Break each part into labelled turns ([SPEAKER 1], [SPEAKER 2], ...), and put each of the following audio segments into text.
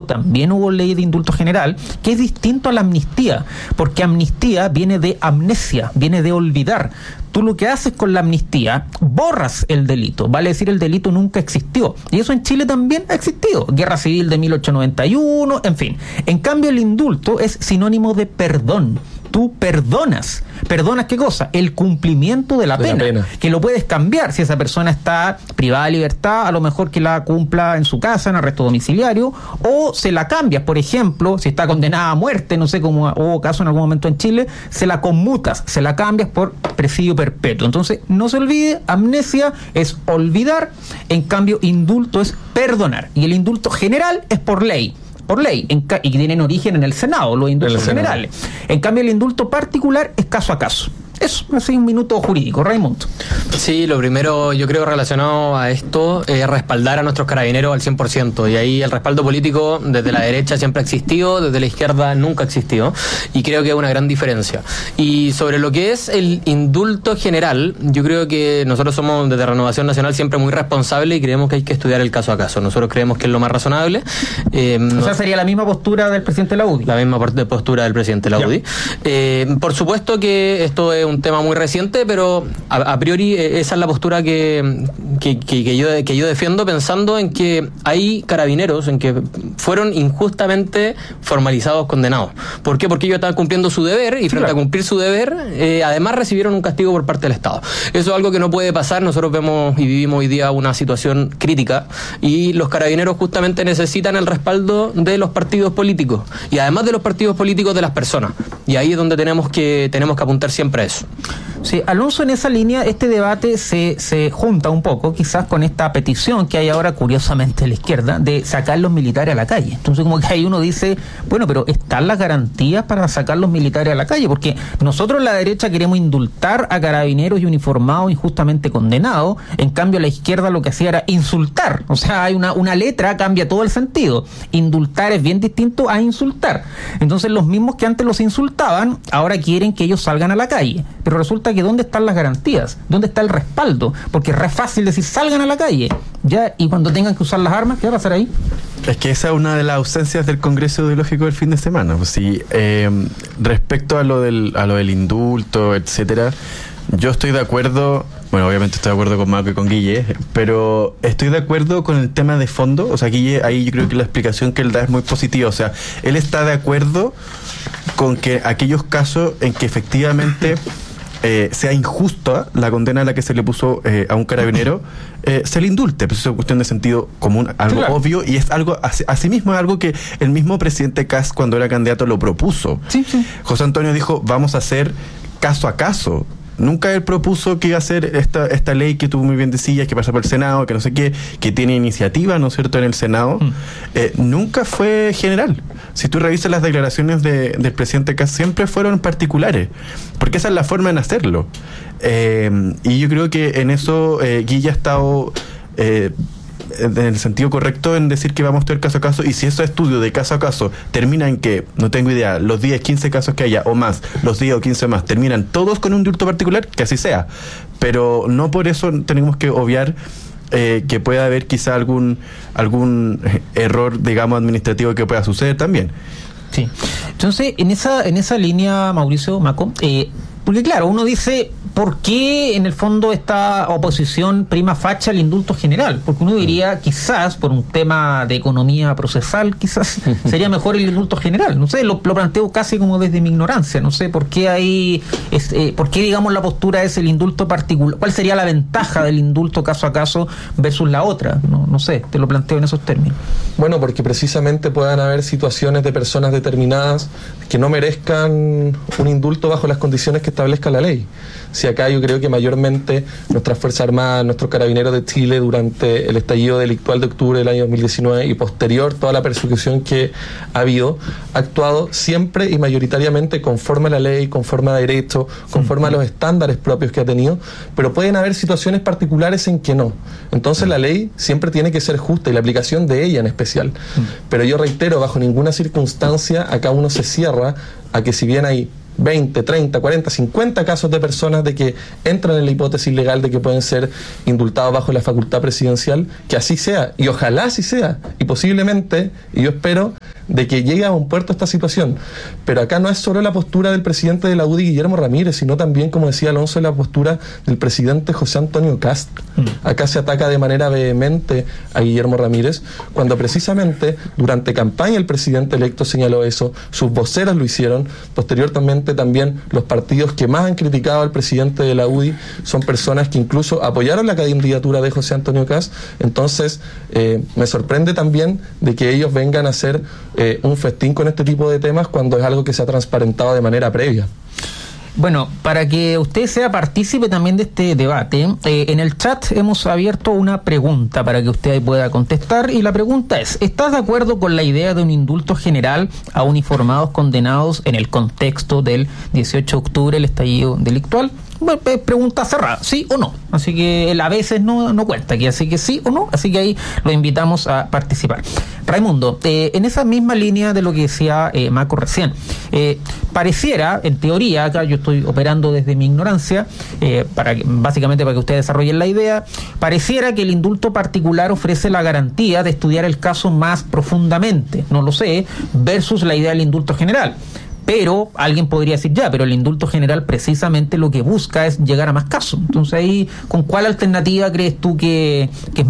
[SPEAKER 1] también hubo ley de indulto general, que es distinto a la amnistía, porque amnistía viene de amnesia, viene de olvidar. Tú lo que haces con la amnistía, borras el delito, vale decir, el delito nunca existió. Y eso en Chile también ha existido. Guerra Civil de 1891, en fin. En cambio, el indulto es sinónimo de perdón. Tú perdonas. ¿Perdonas qué cosa? El cumplimiento de la pena. Que lo puedes cambiar. Si esa persona está privada de libertad, a lo mejor que la cumpla en su casa, en arresto domiciliario, o se la cambias. Por ejemplo, si está condenada a muerte, no sé cómo hubo caso en algún momento en Chile, se la conmutas, se la cambias por presidio perpetuo. Entonces, no se olvide, amnesia es olvidar, en cambio, indulto es perdonar. Y el indulto general es por ley, y que tienen origen en el Senado, los indultos generales. En cambio, el indulto particular es caso a caso. Eso, así un minuto jurídico. Raimundo.
[SPEAKER 2] Sí, lo primero, yo creo, relacionado a esto, es respaldar a nuestros carabineros al 100%. Y ahí el respaldo político desde la derecha siempre ha existido, desde la izquierda nunca ha existido. Y creo que es una gran diferencia. Y sobre lo que es el indulto general, yo creo que nosotros somos desde Renovación Nacional siempre muy responsables y creemos que hay que estudiar el caso a caso. Nosotros creemos que es lo más razonable.
[SPEAKER 1] O sea, sería la misma postura del presidente de la UDI.
[SPEAKER 2] La misma postura del presidente de la UDI. Por supuesto que esto es un tema muy reciente, pero a priori esa es la postura que yo defiendo, pensando en que hay carabineros en que fueron injustamente formalizados, condenados. ¿Por qué? Porque ellos estaban cumpliendo su deber y frente a cumplir su deber, además recibieron un castigo por parte del Estado. Eso es algo que no puede pasar. Nosotros vemos y vivimos hoy día una situación crítica y los carabineros justamente necesitan el respaldo de los partidos políticos y además de los partidos políticos de las personas. Y ahí es donde tenemos que apuntar siempre a eso.
[SPEAKER 1] Sí, Alonso, en esa línea este debate se junta un poco quizás con esta petición que hay ahora curiosamente a la izquierda de sacar los militares a la calle. Entonces como que ahí uno dice, bueno, pero ¿están las garantías para sacar los militares a la calle? Porque nosotros la derecha queremos indultar a carabineros y uniformados injustamente condenados, en cambio la izquierda lo que hacía era insultar. O sea, hay una letra, cambia todo el sentido. Indultar es bien distinto a insultar. Entonces los mismos que antes los insultaban, ahora quieren que ellos salgan a la calle. Pero resulta que ¿dónde están las garantías? ¿Dónde está el respaldo? Porque es re fácil decir salgan a la calle, ya, y cuando tengan que usar las armas, ¿qué va a pasar ahí?
[SPEAKER 3] Es que esa es una de las ausencias del Congreso Ideológico del fin de semana. Pues sí, respecto a lo del indulto, etcétera, yo estoy de acuerdo. Bueno, obviamente estoy de acuerdo con Marco y con Guille, pero estoy de acuerdo con el tema de fondo. O sea, Guille, ahí yo creo que la explicación que él da es muy positiva. O sea, él está de acuerdo con que aquellos casos en que efectivamente sea injusta la condena a la que se le puso a un carabinero, se le indulte. Pues eso es cuestión de sentido común, algo obvio, y es algo, asimismo es algo que el mismo presidente Kast, cuando era candidato, lo propuso. Sí. José Antonio dijo, vamos a hacer caso a caso. Nunca él propuso que iba a hacer esta ley que tú muy bien decías, que pasa por el Senado, que no sé qué, que tiene iniciativa, ¿no es cierto?, en el Senado. Nunca fue general. Si tú revisas las declaraciones del presidente Kast, siempre fueron particulares, porque esa es la forma en hacerlo. Y yo creo que en eso Guilla ha estado en el sentido correcto en decir que vamos a estudiar caso a caso, y si ese estudio de caso a caso termina en que, no tengo idea, los 10, 15 casos que haya o más, los 10 o 15 más, terminan todos con un indulto particular, que así sea. Pero no por eso tenemos que obviar que pueda haber quizá algún error, digamos, administrativo que pueda suceder también.
[SPEAKER 1] Sí. Entonces, en esa línea, Mauricio, Maco, porque claro, uno dice, ¿por qué en el fondo esta oposición prima facie al indulto general? Porque uno diría, quizás, por un tema de economía procesal, quizás sería mejor el indulto general. No sé, lo planteo casi como desde mi ignorancia. No sé por qué hay, por qué, digamos, la postura es el indulto particular. ¿Cuál sería la ventaja del indulto caso a caso versus la otra? No sé, te lo planteo en esos términos.
[SPEAKER 4] Bueno, porque precisamente puedan haber situaciones de personas determinadas que no merezcan un indulto bajo las condiciones que establezca la ley. Si acá yo creo que mayormente nuestras Fuerzas Armadas, nuestros carabineros de Chile durante el estallido delictual de octubre del año 2019 y posterior toda la persecución que ha habido, ha actuado siempre y mayoritariamente conforme a la ley, conforme a derecho, conforme a los estándares propios que ha tenido, pero pueden haber situaciones particulares en que no. Entonces la ley siempre tiene que ser justa y la aplicación de ella en especial. Pero yo reitero, bajo ninguna circunstancia acá uno se cierra a que si bien hay 20, 30, 40, 50 casos de personas de que entran en la hipótesis legal de que pueden ser indultados bajo la facultad presidencial, que así sea, y ojalá así sea, y posiblemente, y yo espero de que llegue a un puerto esta situación. Pero acá no es solo la postura del presidente de la UDI, Guillermo Ramírez, sino también, como decía Alonso, la postura del presidente José Antonio Kast. Acá se ataca de manera vehemente a Guillermo Ramírez, cuando precisamente durante campaña el presidente electo señaló eso, sus voceras lo hicieron, posteriormente también los partidos que más han criticado al presidente de la UDI son personas que incluso apoyaron la candidatura de José Antonio Kast. Entonces me sorprende también de que ellos vengan a hacer un festín con este tipo de temas cuando es algo que se ha transparentado de manera previa.
[SPEAKER 1] Bueno, para que usted sea partícipe también de este debate, en el chat hemos abierto una pregunta para que usted pueda contestar, y la pregunta es: ¿estás de acuerdo con la idea de un indulto general a uniformados condenados en el contexto del 18 de octubre, el estallido delictual? Bueno, pregunta cerrada, ¿sí o no? Así que a veces no cuenta aquí, así que sí o no, así que ahí lo invitamos a participar. Raimundo, en esa misma línea de lo que decía Maco recién, pareciera, en teoría, acá yo estoy operando desde mi ignorancia, básicamente para que ustedes desarrollen la idea, pareciera que el indulto particular ofrece la garantía de estudiar el caso más profundamente, no lo sé, versus la idea del indulto general. Pero alguien podría decir, pero el indulto general precisamente lo que busca es llegar a más casos. Entonces ahí, ¿con cuál alternativa crees tú que es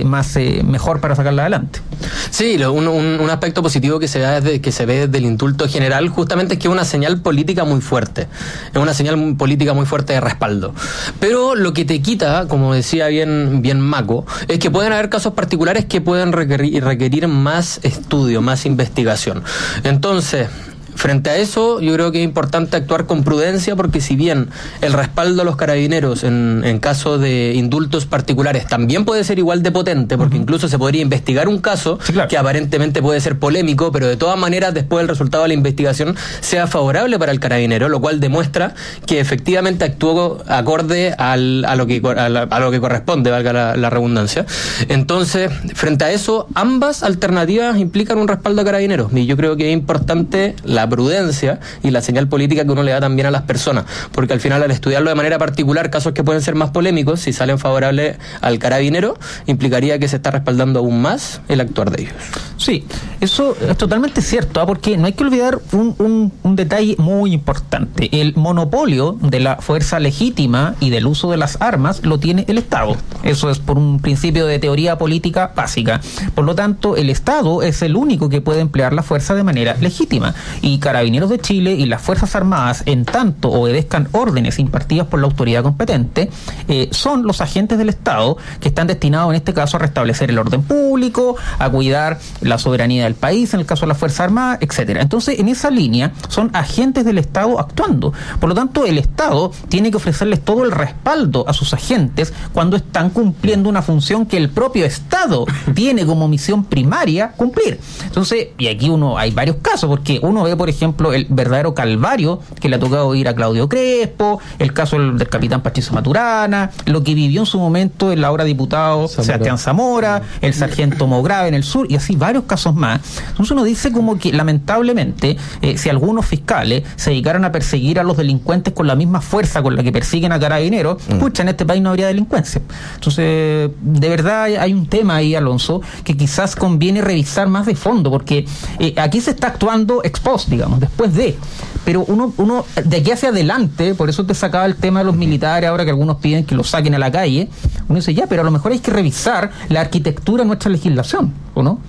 [SPEAKER 1] mejor para sacarla adelante?
[SPEAKER 2] Sí, un aspecto positivo que se ve desde el indulto general justamente es que es una señal política muy fuerte. Es una señal política muy fuerte de respaldo. Pero lo que te quita, como decía bien Maco, es que pueden haber casos particulares que pueden requerir más estudio, más investigación. Entonces, frente a eso, yo creo que es importante actuar con prudencia, porque si bien el respaldo a los carabineros en caso de indultos particulares también puede ser igual de potente, porque incluso se podría investigar un caso que aparentemente puede ser polémico, pero de todas maneras después el resultado de la investigación sea favorable para el carabinero, lo cual demuestra que efectivamente actuó acorde a lo que corresponde, valga la redundancia. Entonces, frente a eso, ambas alternativas implican un respaldo a carabineros, y yo creo que es importante la prudencia y la señal política que uno le da también a las personas, porque al final, al estudiarlo de manera particular, casos que pueden ser más polémicos, si salen favorables al carabinero, implicaría que se está respaldando aún más el actuar de ellos.
[SPEAKER 1] Sí, eso es totalmente cierto, porque no hay que olvidar un detalle muy importante. El monopolio de la fuerza legítima y del uso de las armas lo tiene el Estado. Eso es por un principio de teoría política básica. Por lo tanto, el Estado es el único que puede emplear la fuerza de manera legítima. Y Carabineros de Chile y las Fuerzas Armadas, en tanto obedezcan órdenes impartidas por la autoridad competente, son los agentes del Estado que están destinados en este caso a restablecer el orden público, a cuidar la soberanía del país, en el caso de las Fuerzas Armadas, etcétera. Entonces, en esa línea son agentes del Estado actuando. Por lo tanto, el Estado tiene que ofrecerles todo el respaldo a sus agentes cuando están cumpliendo una función que el propio Estado tiene como misión primaria cumplir. Entonces, y aquí hay varios casos, porque uno ve, por ejemplo, el verdadero calvario que le ha tocado ir a Claudio Crespo, el caso del capitán Patricio Maturana, lo que vivió en su momento el ahora diputado Sebastián Zamora, el sargento Mograve en el sur, y así varios casos más. Entonces uno dice como que lamentablemente si algunos fiscales se dedicaran a perseguir a los delincuentes con la misma fuerza con la que persiguen a carabineros, en este país no habría delincuencia. Entonces, de verdad hay un tema ahí, Alonso, que quizás conviene revisar más de fondo, porque aquí se está actuando ex post, digamos, después de. Pero uno de aquí hacia adelante, por eso te sacaba el tema de los militares, ahora que algunos piden que los saquen a la calle, uno dice, pero a lo mejor hay que revisar la arquitectura de nuestra legislación, ¿o no?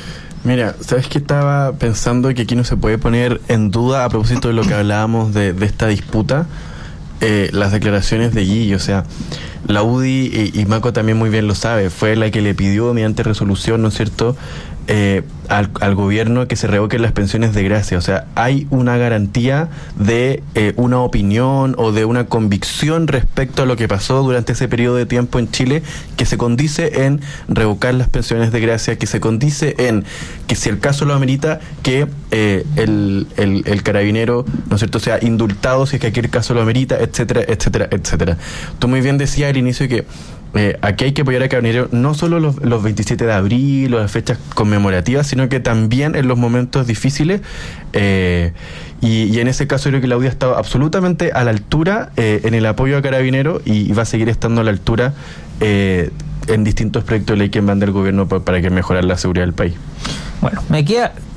[SPEAKER 3] Mira, ¿sabes qué? Estaba pensando que aquí no se puede poner en duda, a propósito de lo que hablábamos de esta disputa, las declaraciones de Guille. O sea, la UDI, y Maco también muy bien lo sabe, fue la que le pidió mediante resolución, ¿no es cierto?, al gobierno que se revoquen las pensiones de gracia. O sea, hay una garantía de una opinión o de una convicción respecto a lo que pasó durante ese periodo de tiempo en Chile, que se condice en revocar las pensiones de gracia, que se condice en que, si el caso lo amerita, que el carabinero, ¿no es cierto?, sea indultado si es que aquel caso lo amerita, etcétera, etcétera, etcétera. Tú muy bien decías al inicio que aquí hay que apoyar a Carabineros no solo los 27 de abril o las fechas conmemorativas, sino que también en los momentos difíciles, y en ese caso creo que la UDI ha estado absolutamente a la altura en el apoyo a Carabineros, y va a seguir estando a la altura en distintos proyectos de ley que manda el gobierno para que mejorar la seguridad del país.
[SPEAKER 1] Bueno, me queda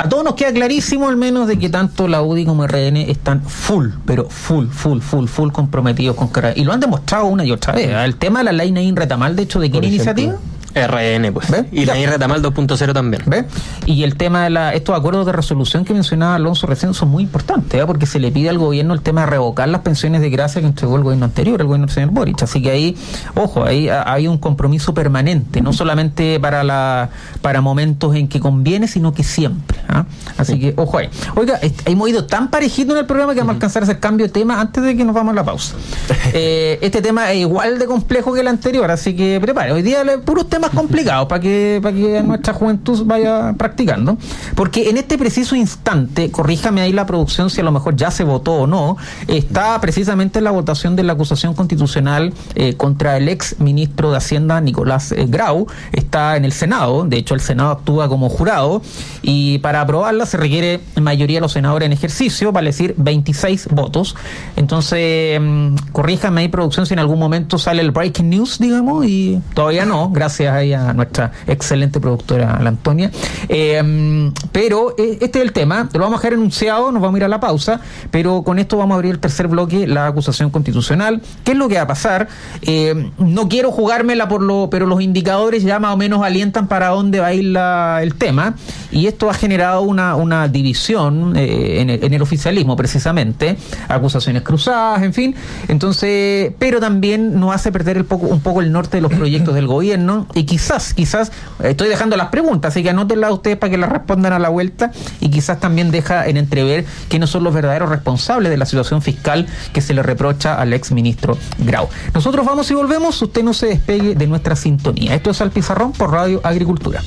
[SPEAKER 1] A todos nos queda clarísimo, al menos, de que tanto la UDI como RN están full comprometidos con Carabineros. Y lo han demostrado una y otra vez. El tema de la ley Nain Retamal, de hecho, ¿de qué iniciativa?
[SPEAKER 2] RN, pues.
[SPEAKER 1] ¿Ve?
[SPEAKER 2] Y la Retamal 2.0 también.
[SPEAKER 1] ¿Ve? Y el tema de estos acuerdos de resolución que mencionaba Alonso recién son muy importantes, porque se le pide al gobierno el tema de revocar las pensiones de gracia que entregó el gobierno anterior, el gobierno del señor Boric. Así que ahí, ojo, ahí hay un compromiso permanente, no solamente para momentos en que conviene, sino que siempre. Así que, ojo ahí. Oiga, hemos ido tan parejito en el programa que vamos a alcanzar a hacer cambio de tema antes de que nos vamos a la pausa. Este tema es igual de complejo que el anterior, así que prepare. Hoy día puros temas complicados para que nuestra juventud vaya practicando, porque en este preciso instante, corríjame ahí la producción si a lo mejor ya se votó o no, está precisamente la votación de la acusación constitucional contra el ex ministro de Hacienda Nicolás Grau. Está en el Senado, de hecho el Senado actúa como jurado, y para aprobarla se requiere mayoría de los senadores en ejercicio, vale decir 26 votos. Entonces, corríjame ahí producción si en algún momento sale el breaking news, digamos, y todavía no, gracias ahí a nuestra excelente productora, la Antonia. Pero este es el tema, lo vamos a dejar enunciado, nos vamos a ir a la pausa, pero con esto vamos a abrir el tercer bloque, la acusación constitucional. ¿Qué es lo que va a pasar? No quiero jugármela pero los indicadores ya más o menos alientan para dónde va a ir el tema, y esto ha generado una división en el oficialismo, precisamente, acusaciones cruzadas, en fin. Entonces, pero también nos hace perder un poco el norte de los proyectos del gobierno, y quizás estoy dejando las preguntas, así que anótenlas ustedes para que las respondan a la vuelta, y quizás también deja en entrever quiénes son los verdaderos responsables de la situación fiscal que se le reprocha al ex ministro Grau. Nosotros vamos y volvemos, usted no se despegue de nuestra sintonía. Esto es Al Pizarrón por Radio Agricultura.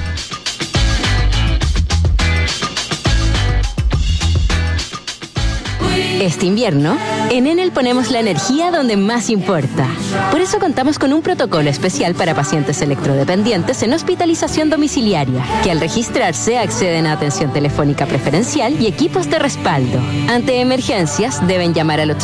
[SPEAKER 5] Este invierno, en Enel ponemos la energía donde más importa. Por eso contamos con un protocolo especial para pacientes electrodependientes en hospitalización domiciliaria, que al registrarse acceden a atención telefónica preferencial y equipos de respaldo. Ante emergencias, deben llamar al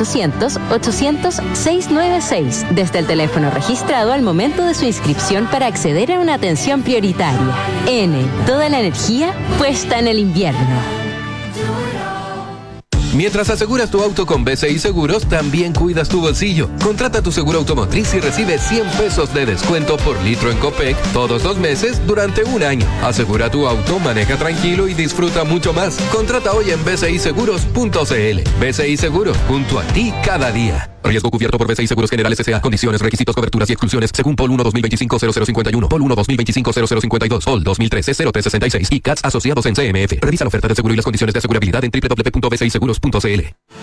[SPEAKER 5] 800-800-696 desde el teléfono registrado al momento de su inscripción para acceder a una atención prioritaria. Enel, toda la energía puesta en el invierno.
[SPEAKER 6] Mientras aseguras tu auto con BCI Seguros, también cuidas tu bolsillo. Contrata tu seguro automotriz y recibe 100 pesos de descuento por litro en Copec todos los meses durante un año. Asegura tu auto, maneja tranquilo y disfruta mucho más. Contrata hoy en bciseguros.cl. BCI Seguros, junto a ti cada día. Riesgo cubierto por BCI Seguros Generales S.A. Condiciones, requisitos, coberturas y exclusiones según POL 1-2025-0051, POL 1-2025-0052, POL 2013-0366 y CATS asociados en CMF. Revisa la oferta de seguro y las condiciones de asegurabilidad en www.bciseguros.cl.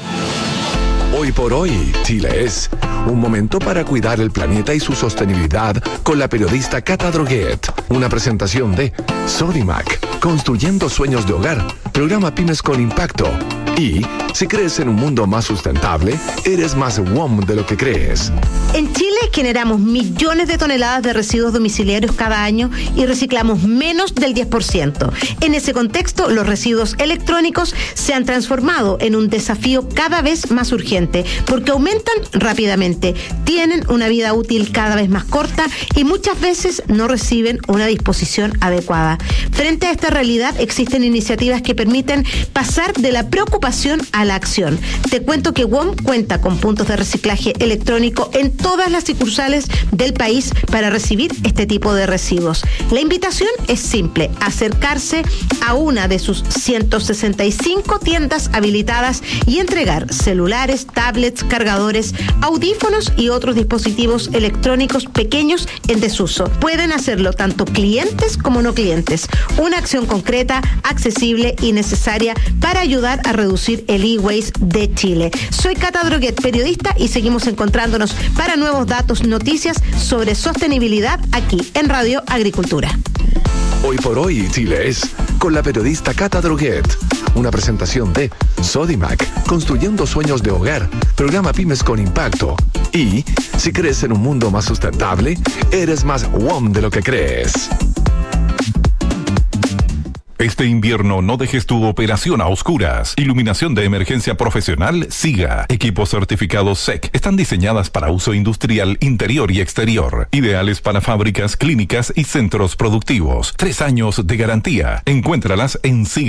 [SPEAKER 7] Hoy por hoy, Chile es un momento para cuidar el planeta y su sostenibilidad con la periodista Cata Droguet. Una presentación de Sodimac, construyendo sueños de hogar, programa Pymes con Impacto. Y si crees en un mundo más sustentable, eres más WOM de lo que crees.
[SPEAKER 8] En Chile generamos millones de toneladas de residuos domiciliarios cada año y reciclamos menos del 10%. En ese contexto, los residuos electrónicos se han transformado en un desafío cada vez más urgente porque aumentan rápidamente, tienen una vida útil cada vez más corta y muchas veces no reciben una disposición adecuada. Frente a esta realidad, existen iniciativas que permiten pasar de la preocupación a la acción. Te cuento que WOM cuenta con puntos de reciclaje electrónico en todas las sucursales del país para recibir este tipo de residuos. La invitación es simple: acercarse a una de sus 165 tiendas habilitadas y entregar celulares, tablets, cargadores, audífonos y otros dispositivos electrónicos pequeños en desuso. Pueden hacerlo tanto clientes como no clientes. Una acción concreta, accesible y necesaria para ayudar a reducir el e-waste de Chile. Soy Cata Droguet, periodista, y seguimos encontrándonos para nuevos datos, noticias sobre sostenibilidad aquí en Radio Agricultura.
[SPEAKER 7] Hoy por hoy, Chile es con la periodista Cata Droguet. Una presentación de Sodimac, construyendo sueños de hogar, programa Pymes con Impacto. Y si crees en un mundo más sustentable, eres más WOM de lo que crees.
[SPEAKER 9] Este invierno no dejes tu operación a oscuras. Iluminación de emergencia profesional SIGA. Equipos certificados SEC. Están diseñadas para uso industrial interior y exterior. Ideales para fábricas, clínicas y centros productivos. 3 años de garantía. Encuéntralas en SIGA.